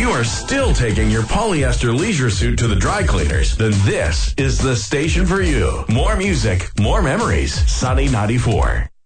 you are still taking your polyester leisure suit to the dry cleaners, then this is the station for you. More music, more memories. Sunny 94.